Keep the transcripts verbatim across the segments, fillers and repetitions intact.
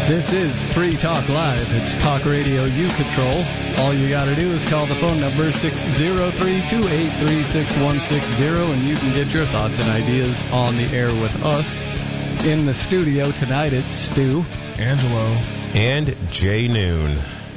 This is Free Talk Live. It's talk radio you control. All you got to do is call the phone number six oh three, two eight three, six one six zero, and you can get your thoughts and ideas on the air with us. In the studio tonight, it's Stu, Angelo, and Jay Noon.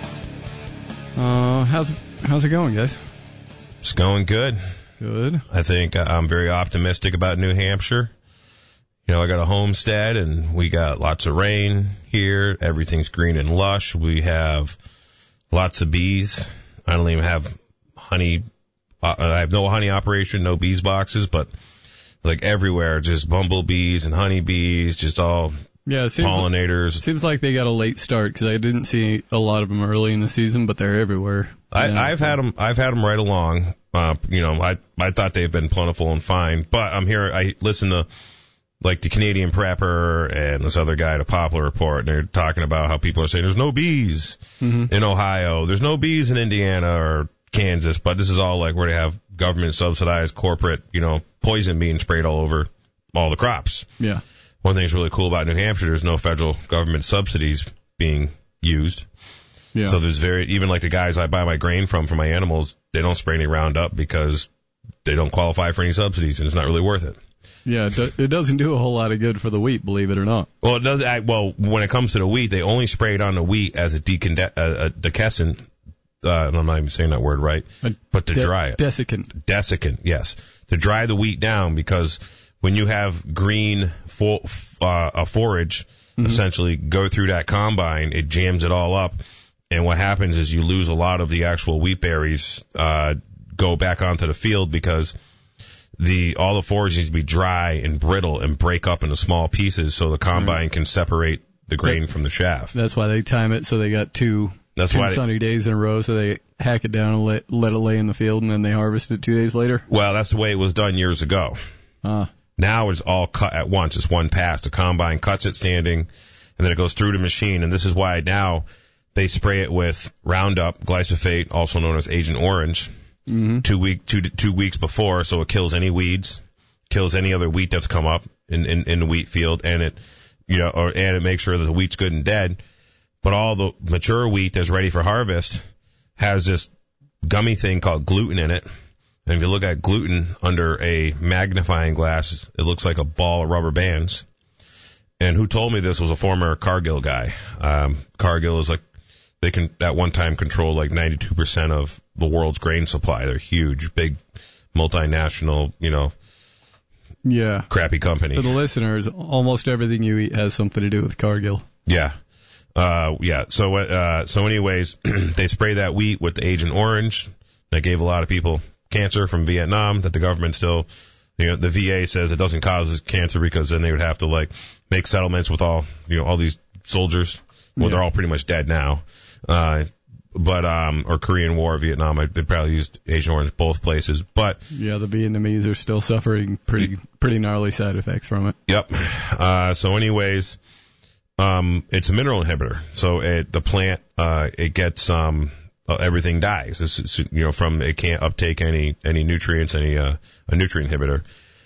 Uh, how's how's it going, guys? It's going good. Good. I think I'm very optimistic about New Hampshire. You know, I got a homestead, and we got lots of rain here. Everything's green and lush. We have lots of bees. I don't even have honey. Uh, I have no honey operation, no bees boxes, but like everywhere, just bumblebees and honeybees, just all yeah, it seems pollinators. Like, seems like they got a late start because I didn't see a lot of them early in the season, but they're everywhere. I, yeah, I've so. had them. I've had them right along. Uh, you know, I I thought they've been plentiful and fine, but I'm here. I listen to like the Canadian Prepper and this other guy, the Poplar Report, and they're talking about how people are saying there's no bees mm-hmm. in Ohio, there's no bees in Indiana or Kansas, but this is all like where they have government subsidized corporate, you know, poison being sprayed all over all the crops. Yeah. One thing that's really cool about New Hampshire, there's no federal government subsidies being used. Yeah. So there's very, even like the guys I buy my grain from for my animals, they don't spray any Roundup because they don't qualify for any subsidies, and it's not really worth it. Yeah, it, do, it doesn't do a whole lot of good for the wheat, believe it or not. Well, it does. I, well, when it comes to the wheat, they only spray it on the wheat as a, deconde- uh, a decescent. Uh, I'm not even saying that word right, a but to de- dry it. Desiccant. Desiccant, yes. To dry the wheat down, because when you have green fo- uh, a forage, mm-hmm. essentially go through that combine, it jams it all up, and what happens is you lose a lot of the actual wheat berries, uh, go back onto the field because the all the forage needs to be dry and brittle and break up into small pieces so the combine right. can separate the grain that, from the chaff. That's why they time it so they got two, that's two why sunny they, days in a row, so they hack it down and let, let it lay in the field, and then they harvest it two days later. Well, that's the way it was done years ago. Uh, now it's all cut at once. It's one pass. The combine cuts it standing, and then it goes through the machine, and this is why now they spray it with Roundup, glyphosate, also known as Agent Orange, mm-hmm. two week two two weeks before, so it kills any weeds, kills any other wheat that's come up in, in, in the wheat field, and it you know or and it makes sure that the wheat's good and dead. But all the mature wheat that's ready for harvest has this gummy thing called gluten in it. And if you look at gluten under a magnifying glass, it looks like a ball of rubber bands. And who told me this was a former Cargill guy. Um, Cargill is like, they can at one time control like ninety-two percent of the world's grain supply. They're huge, big, multinational, you know, yeah, crappy company. For the listeners, almost everything you eat has something to do with Cargill. Yeah. Uh, yeah. So, uh, so anyways, they spray that wheat with the Agent Orange. That gave a lot of people cancer from Vietnam that the government still, you know, the V A says it doesn't cause cancer because then they would have to like make settlements with all, you know, all these soldiers. Well, yeah. They're all pretty much dead now. Uh, but, um, or Korean War, Vietnam, they probably used Agent Orange both places, but. Yeah, the Vietnamese are still suffering pretty, pretty gnarly side effects from it. Yep. Uh, so anyways, um, it's a mineral inhibitor. So it, the plant, uh, it gets, um, uh, everything dies. This is, you know, from, it can't uptake any, any nutrients, any, uh, a nutrient inhibitor.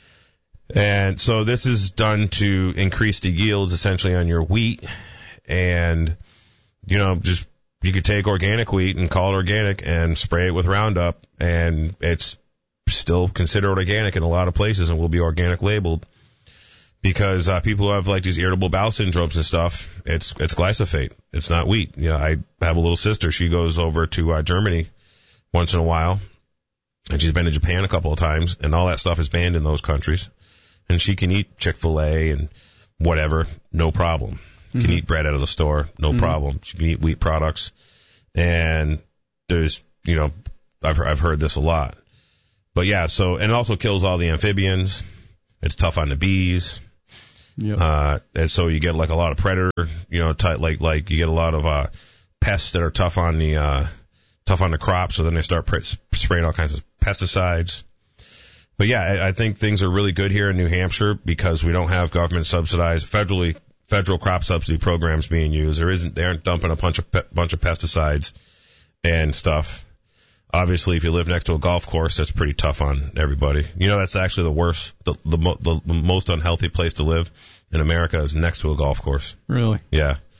And so this is done to increase the yields essentially on your wheat. And, you know, just, you could take organic wheat and call it organic and spray it with Roundup, and it's still considered organic in a lot of places and will be organic labeled because uh, people who have like these irritable bowel syndromes and stuff, it's it's glyphosate. It's not wheat. You know, I have a little sister. She goes over to uh, Germany once in a while, and she's been to Japan a couple of times, and all that stuff is banned in those countries. And she can eat Chick-fil-A and whatever, no problem. Mm-hmm. Can eat bread out of the store, no mm-hmm. problem. She can eat wheat products. And there's, you know, I've I've heard this a lot. But yeah, so, and it also kills all the amphibians. It's tough on the bees. Yep. Uh, and so you get like a lot of predator, you know, type, like, like you get a lot of, uh, pests that are tough on the, uh, tough on the crop. So then they start pre- spraying all kinds of pesticides. But yeah, I, I think things are really good here in New Hampshire because we don't have government subsidized, federally, federal crop subsidy programs being used. There isn't, they aren't dumping a bunch of, pe- bunch of pesticides and stuff. Obviously, if you live next to a golf course, that's pretty tough on everybody. You know, that's actually the worst, the, the, the, the most unhealthy place to live in America is next to a golf course. Really? Yeah.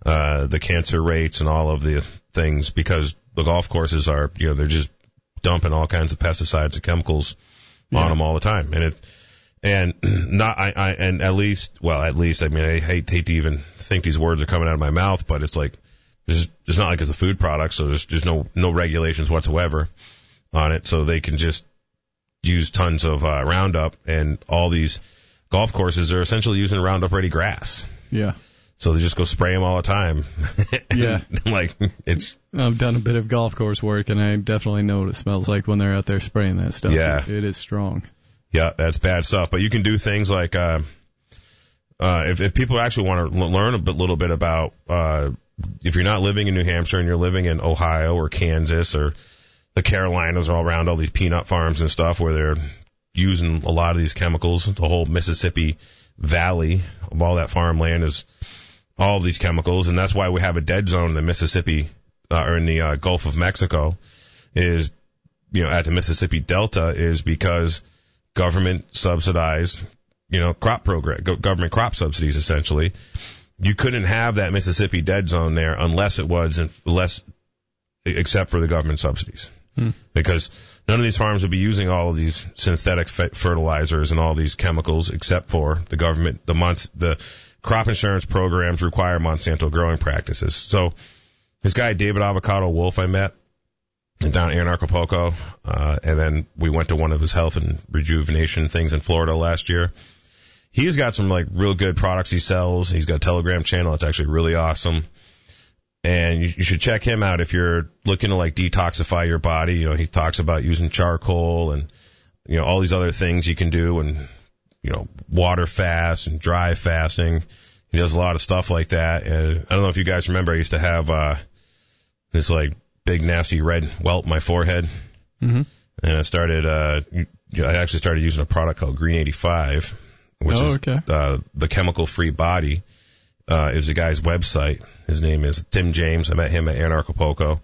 uh, the cancer rates and all of the things, because the golf courses are, you know, they're just dumping all kinds of pesticides and chemicals yeah. on them all the time. And it, and not, I, I, and at least, well, at least, I mean, I hate, hate to even think these words are coming out of my mouth, but it's like, it's, it's not like it's a food product, so there's, there's no, no regulations whatsoever on it, so they can just use tons of, uh, Roundup, and all these golf courses are essentially using Roundup ready grass. Yeah. So they just go spray them all the time. Yeah. Like, it's... I've done a bit of golf course work, and I definitely know what it smells like when they're out there spraying that stuff. Yeah. It, it is strong. Yeah, that's bad stuff. But you can do things like, uh, uh, if, if people actually want to l- learn a bit, little bit about, uh, if you're not living in New Hampshire and you're living in Ohio or Kansas or the Carolinas, all around all these peanut farms and stuff where they're using a lot of these chemicals, the whole Mississippi Valley of all that farmland is all of these chemicals, and that's why we have a dead zone in the Mississippi, uh, or in the uh, Gulf of Mexico, is, you know, at the Mississippi Delta, is because government subsidized, you know, crop program, government crop subsidies, essentially. You couldn't have that Mississippi dead zone there unless it was, unless, except for the government subsidies. Hmm. Because none of these farms would be using all of these synthetic fertilizers and all these chemicals except for the government, the months, the crop insurance programs require Monsanto growing practices. So this guy, David Avocado Wolf, I met down in Anarchapulco, uh, and then we went to one of his health and rejuvenation things in Florida last year. He's got some like real good products he sells. He's got a Telegram channel. It's actually really awesome. And you, you should check him out if you're looking to like detoxify your body. You know, he talks about using charcoal and, you know, all these other things you can do, and, you know, water fast and dry fasting. He does a lot of stuff like that. And I don't know if you guys remember, I used to have, uh, this like big nasty red welt in my forehead. Mm-hmm. And I started, uh, I actually started using a product called Green eighty-five, which oh, is, okay. uh, the chemical free body, uh, is the guy's website. His name is Tim James. I met him at Anarchapulco.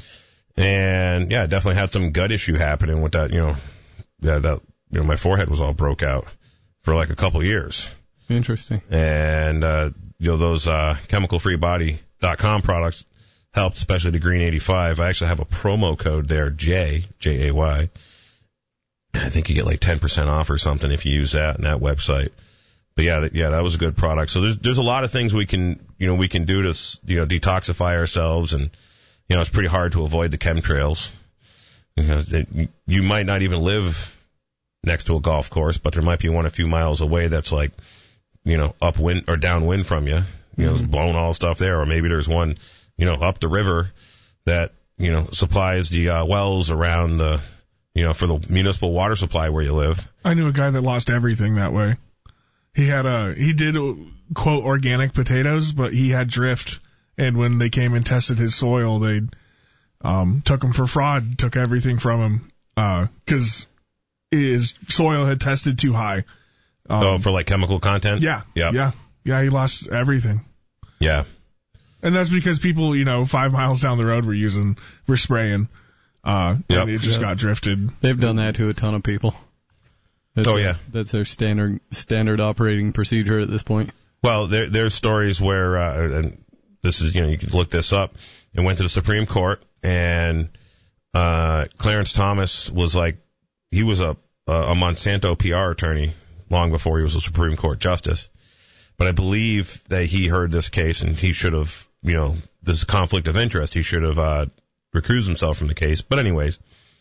And yeah, definitely had some gut issue happening with that, you know, yeah, that, you know, my forehead was all broke out for like a couple of years. Interesting. And, uh, you know, those, uh, chemical free body dot com products helped, especially the Green eighty-five. I actually have a promo code there, J, J A Y. I think you get like ten percent off or something if you use that in that website. But yeah, yeah, that was a good product. So there's, there's a lot of things we can, you know, we can do to, you know, detoxify ourselves. And, you know, it's pretty hard to avoid the chemtrails. You know, they, you might not even live next to a golf course, but there might be one a few miles away that's like, you know, upwind or downwind from you, you know, mm-hmm. blowing all the stuff there. Or maybe there's one, you know, up the river that, you know, supplies the uh, wells around the, you know, for the municipal water supply where you live. I knew a guy that lost everything that way. He had a, he did, quote, organic potatoes, but he had drift. And when they came and tested his soil, they um, took him for fraud, took everything from him, uh, cause his soil had tested too high. Um, oh, for like chemical content? Yeah. Yep. Yeah. Yeah. He lost everything. Yeah. And that's because people, you know, five miles down the road were using, were spraying, uh, yep. and it just yep. got drifted. They've done that to a ton of people. That's oh, a, yeah. That's their standard standard operating procedure at this point. Well, there, there's stories where, uh, and this is, you know, you can look this up. It went to the Supreme Court, and uh, Clarence Thomas was like, he was a, a Monsanto P R attorney long before he was a Supreme Court justice. But I believe that he heard this case, and he should have, you know, this is conflict of interest. He should have uh, recused himself from the case. But anyways,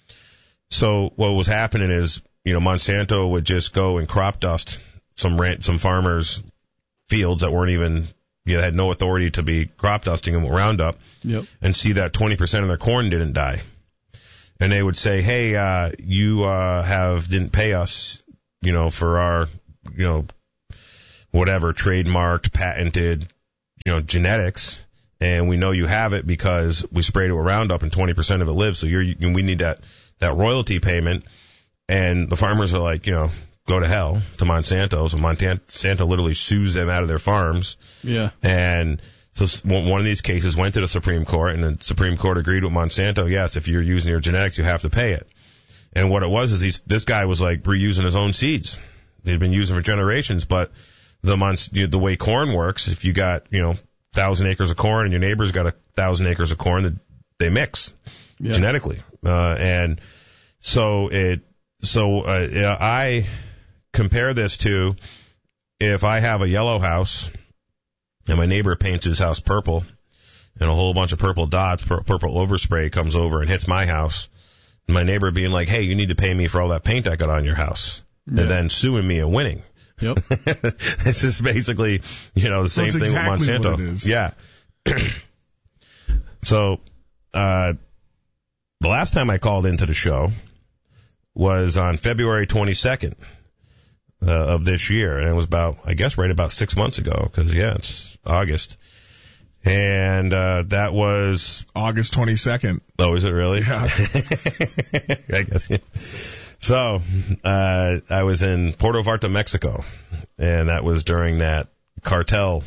so what was happening is, you know, Monsanto would just go and crop dust some rent, some farmers' fields that weren't even, you know, had no authority to be crop dusting them with Roundup, yep. and see that twenty percent of their corn didn't die. And they would say, hey, uh, you uh, have didn't pay us, you know, for our, you know, whatever, trademarked, patented, you know, genetics, and we know you have it because we sprayed it with Roundup and twenty percent of it lives, so you're, you, we need that, that royalty payment. And the farmers are like, you know, go to hell to Monsanto. So Monsanto literally sues them out of their farms. Yeah. And so one of these cases went to the Supreme Court, and the Supreme Court agreed with Monsanto, yes, if you're using your genetics, you have to pay it. And what it was is he's, this guy was like reusing his own seeds. They'd been using for generations, but the Mons, the way corn works, if you got, you know, thousand acres of corn and your neighbor's got a thousand acres of corn, that they mix yeah. genetically. Uh, and so it, so, uh, yeah, I compare this to if I have a yellow house and my neighbor paints his house purple and a whole bunch of purple dots, pur- purple overspray comes over and hits my house, my neighbor being like, hey, you need to pay me for all that paint I got on your house, yeah. and then suing me and winning. Yep. This is basically, you know, the same That's thing exactly with Monsanto. What it is. Yeah. So, uh, the last time I called into the show was on February twenty-second uh, of this year, and it was about, I guess, right about six months ago, because, yeah, it's August. And uh, that was August twenty-second. Oh, is it really? Yeah. I guess. Yeah. So, uh, I was in Puerto Vallarta, Mexico, and that was during that cartel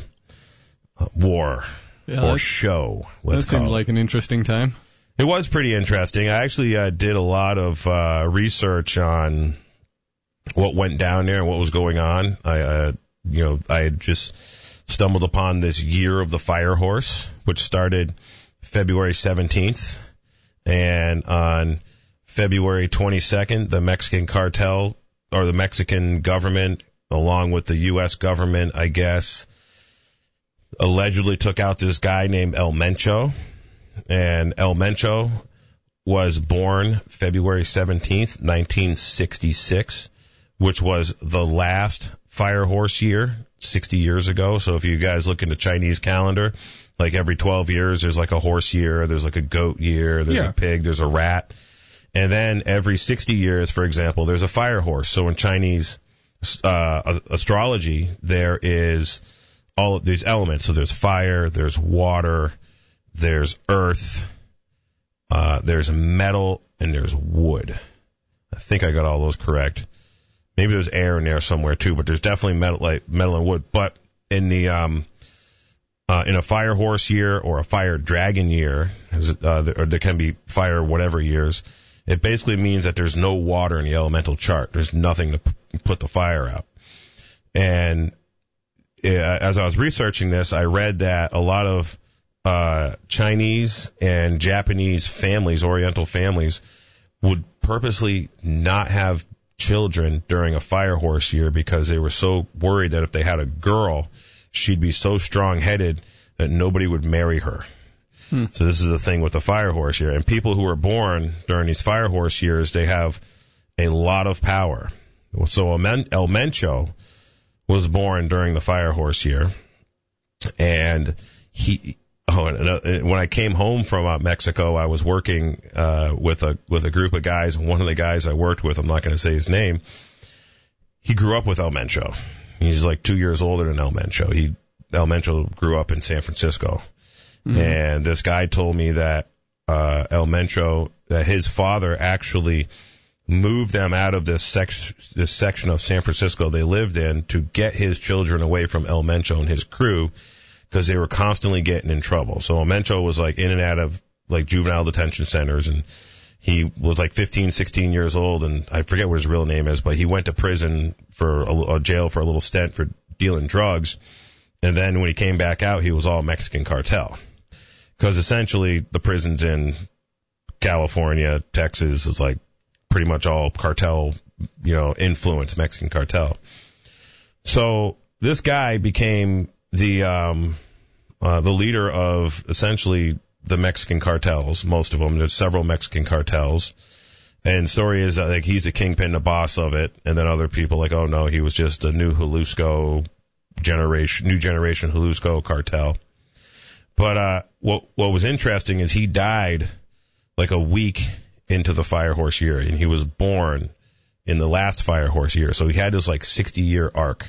war yeah, or that, show. That seemed like an interesting time. It was pretty interesting. I actually uh, did a lot of uh, research on what went down there and what was going on. I, uh, you know, I had just stumbled upon this Year of the Fire Horse, which started February seventeenth, and on February twenty-second, the Mexican cartel, or the Mexican government, along with the U S government, I guess, allegedly took out this guy named El Mencho. And El Mencho was born February seventeenth, nineteen sixty-six, which was the last fire horse year, sixty years ago. So if you guys look in the Chinese calendar, like every twelve years, there's like a horse year, there's like a goat year, there's yeah. a pig, there's a rat. And then every sixty years, for example, there's a fire horse. So in Chinese uh, astrology, there is all of these elements. So there's fire, there's water, there's earth, uh, there's metal, and there's wood. I think I got all those correct. Maybe there's air in there somewhere too, but there's definitely metal, like metal and wood. But in the um, uh, in a fire horse year or a fire dragon year, uh, there, or there can be fire whatever years. It basically means that there's no water in the elemental chart. There's nothing to p- put the fire out. And uh, as I was researching this, I read that a lot of uh, Chinese and Japanese families, Oriental families, would purposely not have children during a fire horse year because they were so worried that if they had a girl, she'd be so strong-headed that nobody would marry her. Hmm. So this is the thing with the fire horse year. And people who are born during these fire horse years, they have a lot of power. So El Mencho was born during the fire horse year. And he, oh, and when I came home from uh, Mexico, I was working uh, with a with a group of guys. And one of the guys I worked with, I'm not going to say his name, he grew up with El Mencho. He's like two years older than El Mencho. He El Mencho grew up in San Francisco. Mm-hmm. And this guy told me that uh, El Mencho, that his father actually moved them out of this, sec- this section of San Francisco they lived in to get his children away from El Mencho and his crew because they were constantly getting in trouble. So El Mencho was like in and out of like juvenile detention centers, and he was like fifteen, sixteen years old, and I forget what his real name is, but he went to prison for a, a jail for a little stint for dealing drugs. And then when he came back out, he was all Mexican cartel. Because essentially the prisons in California, Texas is like pretty much all cartel, you know, influence, Mexican cartel. So this guy became the um, uh, the leader of essentially the Mexican cartels, most of them. There's several Mexican cartels. And the story is that like he's the kingpin, the boss of it. And then other people like, oh no, he was just a new Jalisco generation, new generation Jalisco cartel. But uh, what what was interesting is he died like a week into the fire horse year, and he was born in the last fire horse year. So he had this like sixty year arc.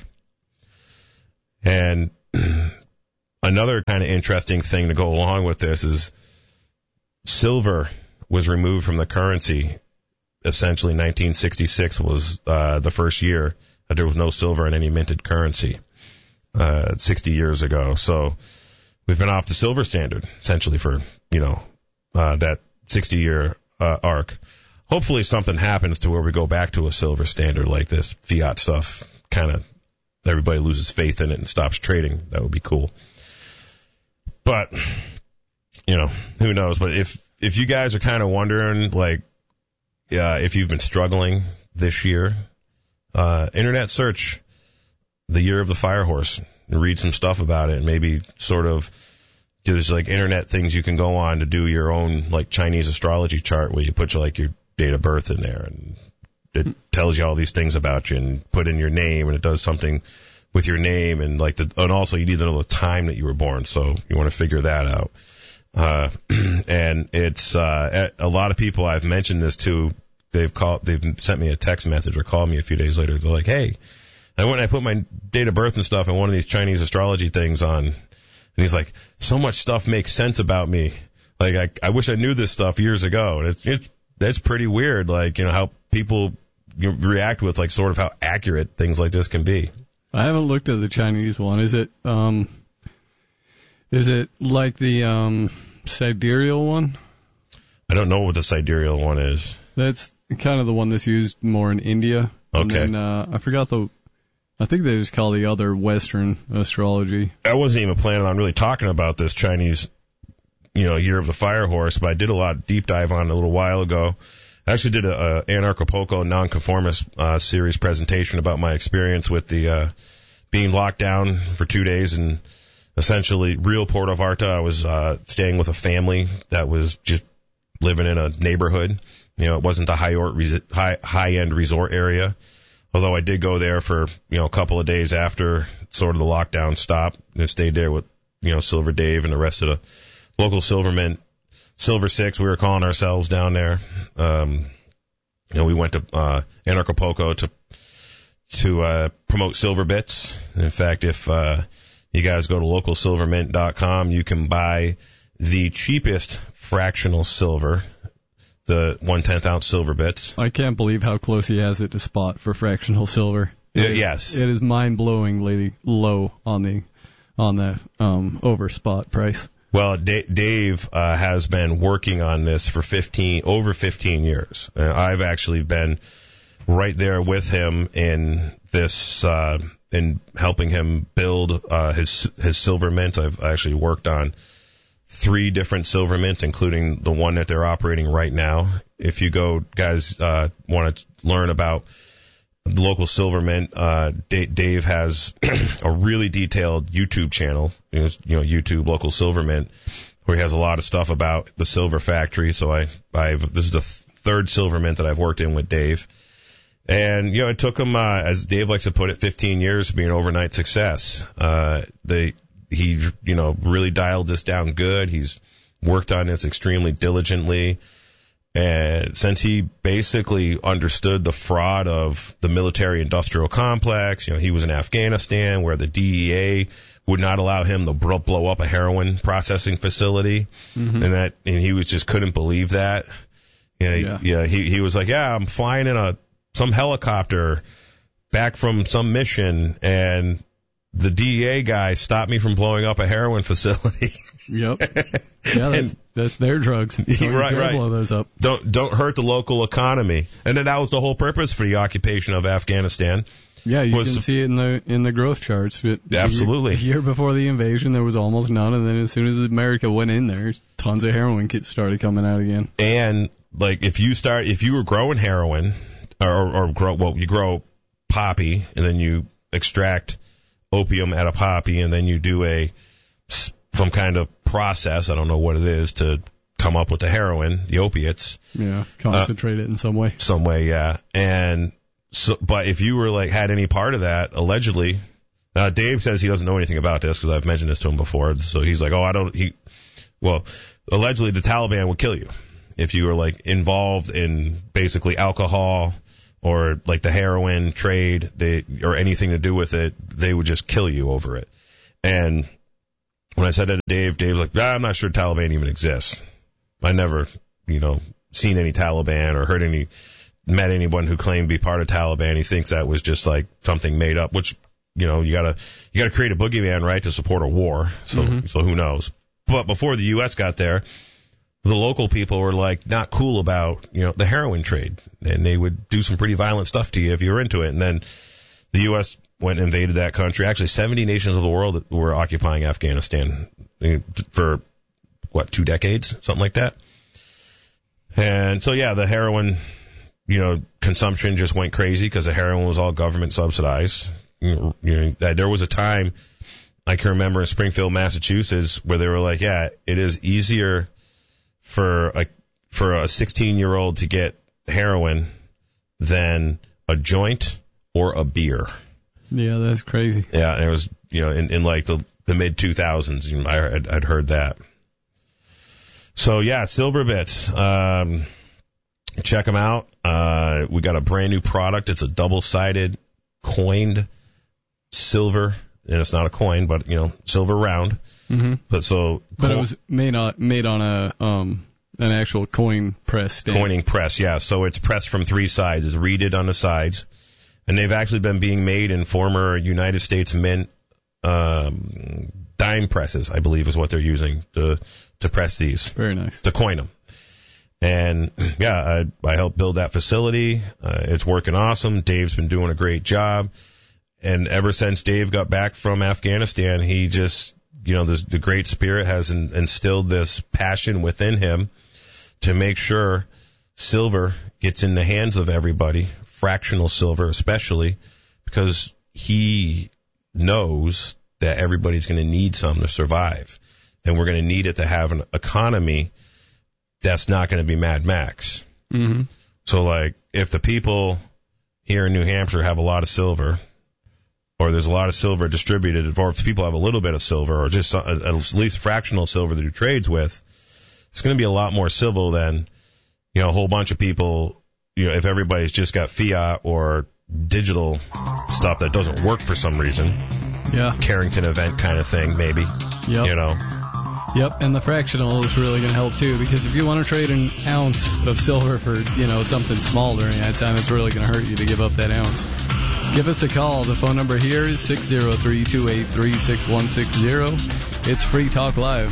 And another kind of interesting thing to go along with this is silver was removed from the currency. Essentially, nineteen sixty-six was uh, the first year that there was no silver in any minted currency uh, sixty years ago. So we've been off the silver standard, essentially, for, you know, uh, that sixty-year uh, arc. Hopefully something happens to where we go back to a silver standard like this fiat stuff. Kind of everybody loses faith in it and stops trading. That would be cool. But, you know, who knows? But if, if you guys are kind of wondering, like, uh, if you've been struggling this year, uh, internet search the year of the fire horse and read some stuff about it and maybe sort of, there's like internet things you can go on to do your own like Chinese astrology chart where you put your, like your date of birth in there and it tells you all these things about you and put in your name and it does something with your name and like the, and also you need to know the time that you were born. So you want to figure that out. Uh, and it's, uh, a lot of people I've mentioned this to, they've called, they've sent me a text message or called me a few days later. They're like, hey, I went and I put my date of birth and stuff in one of these Chinese astrology things on, and he's like, so much stuff makes sense about me. Like, I, I wish I knew this stuff years ago. And it's, it's, that's pretty weird. Like, you know, how people you know, react with like sort of how accurate things like this can be. I haven't looked at the Chinese one. Is it, um, is it like the, um, sidereal one? I don't know what the sidereal one is. That's kind of the one that's used more in India. Okay. And then, uh, I forgot the, I think they just call the other Western astrology. I wasn't even planning on really talking about this Chinese, you know, year of the fire horse, but I did a lot of deep dive on it a little while ago. I actually did a, a Anarchapulco nonconformist uh, series presentation about my experience with the uh, being locked down for two days and essentially real Puerto Vallarta. I was uh, staying with a family that was just living in a neighborhood. You know, it wasn't a high high high end resort area. Although I did go there for, you know, a couple of days after sort of the lockdown stopped and stayed there with, you know, Silver Dave and the rest of the local Silvermen, Silver Six, we were calling ourselves down there. Um, you know, we went to, uh, Anarchapulco to, to, uh, promote Silver Bits. In fact, if, uh, you guys go to local silver mint dot com, you can buy the cheapest fractional silver, the one-tenth ounce Silver Bits. I can't believe how close he has it to spot for fractional silver. It, it, yes. It is mind-blowingly low on the on the um, over spot price. Well, D- Dave uh, has been working on this for fifteen over fifteen years. Uh, I've actually been right there with him in this, uh, in helping him build uh, his his silver mint. I've actually worked on three different silver mints, including the one that they're operating right now. If you go, guys, uh, want to learn about the local silver mint, uh, D- Dave has a really detailed YouTube channel, you know, you know, YouTube local silver mint, where he has a lot of stuff about the silver factory. So I, I've, this is the third silver mint that I've worked in with Dave. And, you know, it took him, uh, as Dave likes to put it, fifteen years to be an overnight success. Uh, they, He, you know, really dialed this down good. He's worked on this extremely diligently. And since he basically understood the fraud of the military-industrial complex, you know, he was in Afghanistan where the D E A would not allow him to blow up a heroin processing facility. Mm-hmm. And that, and he was just couldn't believe that. You know, yeah. Yeah. He, he was like, yeah, I'm flying in a, some helicopter back from some mission and the D E A guy stopped me from blowing up a heroin facility. Yep. Yeah, that's, that's their drugs. Don't right, right. Blow those up. Don't don't hurt the local economy. And then that was the whole purpose for the occupation of Afghanistan. Yeah, you was can see it in the in the growth charts. It, absolutely. The year, the year before the invasion, there was almost none, and then as soon as America went in there, tons of heroin kits started coming out again. And like if you start, if you were growing heroin, or or grow well, you grow poppy, and then you extract opium at a poppy, and then you do a some kind of process, I don't know what it is, to come up with the heroin, the opiates. Yeah, concentrate uh, it in some way. Some way, yeah. And so, but if you were like had any part of that, allegedly, uh, Dave says he doesn't know anything about this because I've mentioned this to him before. So he's like, oh, I don't. He, well, allegedly the Taliban would kill you if you were like involved in basically alcohol or like the heroin trade, they or anything to do with it. They would just kill you over it. And when I said that to Dave, Dave's like, ah, I'm not sure Taliban even exists. I never, you know, seen any Taliban or heard any, met anyone who claimed to be part of Taliban. He thinks that was just like something made up, which, you know, you gotta, you gotta create a boogeyman, right, to support a war. So, mm-hmm. so who knows? But before the U S got there, the local people were like not cool about, you know, the heroin trade, and they would do some pretty violent stuff to you if you were into it. And then the U S went and invaded that country. Actually, seventy nations of the world were occupying Afghanistan for, what, two decades? Something like that. And so, yeah, the heroin, you know, consumption just went crazy because the heroin was all government subsidized. You know, there was a time I can remember in Springfield, Massachusetts, where they were like, yeah, it is easier for a, for a sixteen-year-old to get heroin than a joint or a beer. Yeah, that's crazy. Yeah, and it was, you know, in, in like the, the mid two thousands, you know, I, I'd, I'd heard that. So, yeah, Silverbits. Um, check them out. Uh, we got a brand new product. It's a double-sided coined silver, and it's not a coin, but, you know, silver round. Mm-hmm. But so, but it was made on made on a um an actual coin press stand. Coining press, yeah. So it's pressed from three sides. It's reeded on the sides, and they've actually been being made in former United States Mint um, dime presses, I believe, is what they're using to to press these. Very nice. To coin them. And yeah, I, I helped build that facility. Uh, it's working awesome. Dave's been doing a great job. And ever since Dave got back from Afghanistan, he just, you know, this, the Great Spirit has in, instilled this passion within him to make sure silver gets in the hands of everybody, fractional silver especially, because he knows that everybody's going to need some to survive. And we're going to need it to have an economy that's not going to be Mad Max. Mm-hmm. So, like, if the people here in New Hampshire have a lot of silver, or there's a lot of silver distributed, or if people have a little bit of silver, or just at least fractional silver to do trades with, it's going to be a lot more civil than, you know, a whole bunch of people, you know, if everybody's just got fiat or digital stuff that doesn't work for some reason. Yeah. Carrington event kind of thing, maybe. Yep. You know. Yep, and the fractional is really going to help too, because if you want to trade an ounce of silver for, you know, something small during that time, it's really going to hurt you to give up that ounce. Give us a call. The phone number here is six zero three, two eight three, six one six zero. It's Free Talk Live.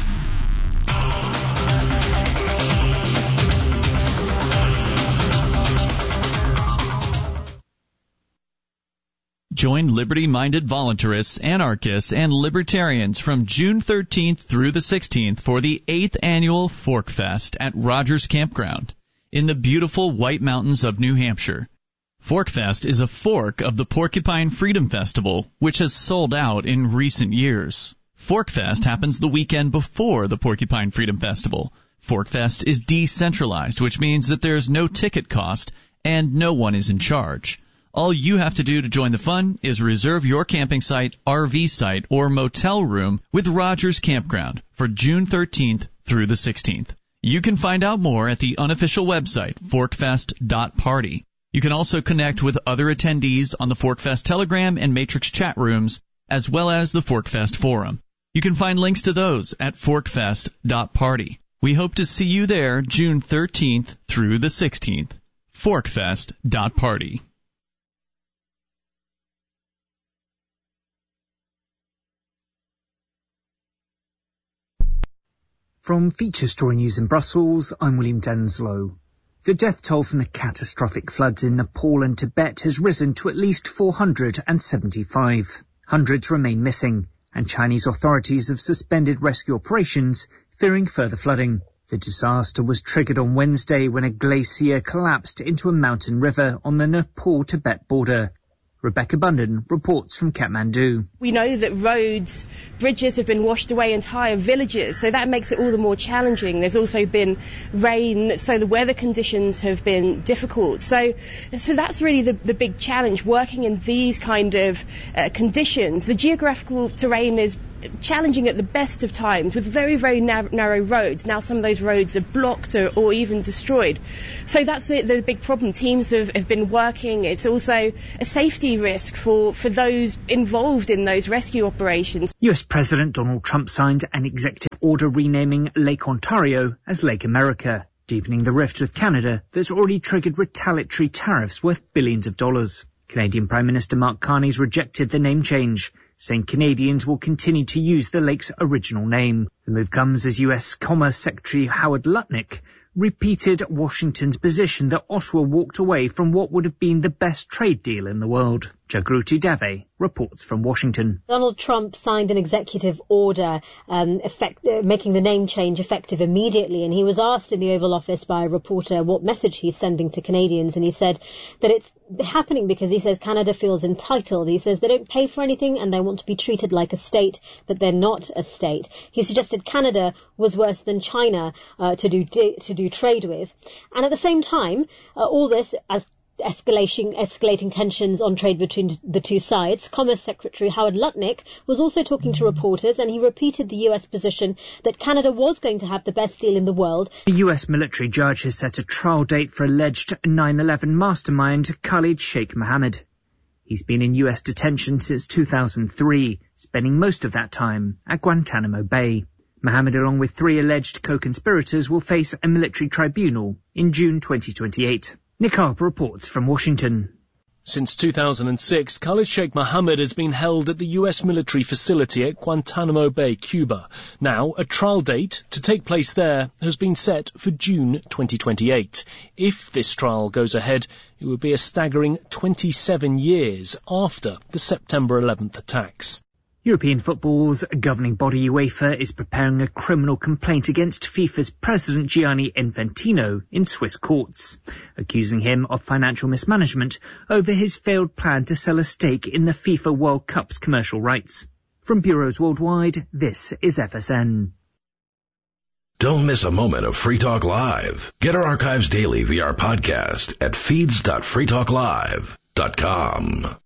Join liberty-minded voluntarists, anarchists, and libertarians from June thirteenth through the sixteenth for the eighth Annual Fork Fest at Rogers Campground in the beautiful White Mountains of New Hampshire. Fork Fest is a fork of the Porcupine Freedom Festival, which has sold out in recent years. Fork Fest happens the weekend before the Porcupine Freedom Festival. Fork Fest is decentralized, which means that there's no ticket cost and no one is in charge. All you have to do to join the fun is reserve your camping site, R V site, or motel room with Rogers Campground for June thirteenth through the sixteenth. You can find out more at the unofficial website, forkfest dot party. You can also connect with other attendees on the Forkfest Telegram and Matrix chat rooms, as well as the Forkfest forum. You can find links to those at forkfest dot party. We hope to see you there June thirteenth through the sixteenth. forkfest dot party. From Feature Story News in Brussels, I'm William Denslow. The death toll from the catastrophic floods in Nepal and Tibet has risen to at least four hundred seventy-five. Hundreds remain missing, and Chinese authorities have suspended rescue operations, fearing further flooding. The disaster was triggered on Wednesday when a glacier collapsed into a mountain river on the Nepal-Tibet border. Rebecca Bunden reports from Kathmandu. We know that roads, bridges have been washed away, entire villages, so that makes it all the more challenging. There's also been rain, so the weather conditions have been difficult. So so that's really the, the big challenge, working in these kind of uh, conditions. The geographical terrain is challenging at the best of times with very, very narrow, narrow roads. Now some of those roads are blocked or, or even destroyed. So that's the, the big problem. Teams have, have been working. It's also a safety risk for, for those involved in those rescue operations. U S President Donald Trump signed an executive order renaming Lake Ontario as Lake America, deepening the rift with Canada that's already triggered retaliatory tariffs worth billions of dollars. Canadian Prime Minister Mark Carney's rejected the name change, saying Canadians will continue to use the lake's original name. The move comes as U S Commerce Secretary Howard Lutnick repeated Washington's position that Ottawa walked away from what would have been the best trade deal in the world. Jagruti Dave reports from Washington. Donald Trump signed an executive order um, effect, uh, making the name change effective immediately, and he was asked in the Oval Office by a reporter what message he's sending to Canadians, and he said that it's happening because he says Canada feels entitled. He says they don't pay for anything and they want to be treated like a state, but they're not a state. He suggested Canada was worse than China uh, to do to do trade with, and at the same time, uh, all this as escalating escalating tensions on trade between the two sides. Commerce Secretary Howard Lutnick was also talking to reporters, and he repeated the U S position that Canada was going to have the best deal in the world. The U S military judge has set a trial date for alleged nine eleven mastermind Khalid Sheikh Mohammed. He's been in U S detention since two thousand three, spending most of that time at Guantanamo Bay. Mohammed, along with three alleged co-conspirators, will face a military tribunal in June twenty twenty-eight. Nick Harper reports from Washington. Since two thousand six, Khalid Sheikh Mohammed has been held at the U S military facility at Guantanamo Bay, Cuba. Now, a trial date to take place there has been set for June twenty twenty-eight. If this trial goes ahead, it would be a staggering twenty-seven years after the September eleventh attacks. European football's governing body UEFA is preparing a criminal complaint against FIFA's president Gianni Infantino in Swiss courts, accusing him of financial mismanagement over his failed plan to sell a stake in the FIFA World Cup's commercial rights. From bureaus worldwide, this is F S N. Don't miss a moment of Free Talk Live. Get our archives daily via our podcast at feeds dot free talk live dot com.